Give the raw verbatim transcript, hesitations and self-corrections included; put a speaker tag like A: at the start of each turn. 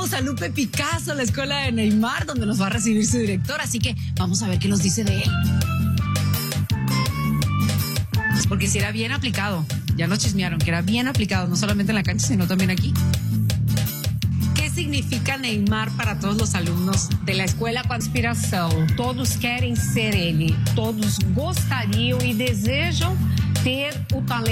A: Llegamos a Lupe Picasso, la escuela de Neymar, donde nos va a recibir su director, así que vamos a ver qué nos dice de él. Porque si era bien aplicado, ya nos chismearon que era bien aplicado, no solamente en la cancha, sino también aquí. ¿Qué significa Neymar para todos los alumnos de la escuela?
B: Com inspiração, todos querem ser ele, todos gostariam e desejam ter o talento